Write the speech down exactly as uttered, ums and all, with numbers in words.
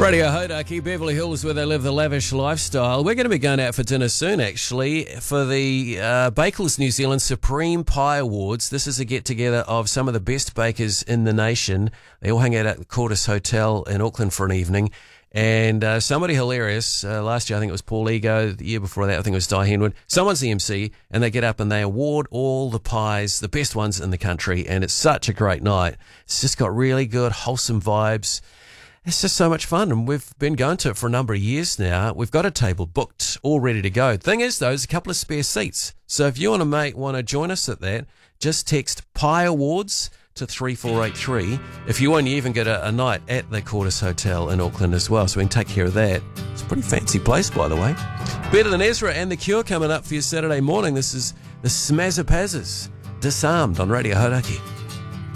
Radio Hodaki, Beverly Hills, where they live the lavish lifestyle. We're going to be going out for dinner soon, actually, for the uh, Bakers New Zealand Supreme Pie Awards. This is a get-together of some of the best bakers in the nation. They all hang out at the Courtis Hotel in Auckland for an evening. And uh, somebody hilarious, uh, last year I think it was Paul Ego, the year before that I think it was Di Henwood. Someone's the M C, and they get up and they award all the pies, the best ones in the country, and it's such a great night. It's just got really good, wholesome vibes. It's just so much fun, and we've been going to it for a number of years now. We've got a table booked, all ready to go. Thing is, though, there's a couple of spare seats. So if you and a mate want to join us at that, just text Pie Awards to three four eight three. If you want, you even get a, a night at the Courtis Hotel in Auckland as well, so we can take care of that. It's a pretty fancy place, by the way. Better Than Ezra and The Cure coming up for your Saturday morning. This is the Smazapazzers, Disarmed on Radio Hodaki.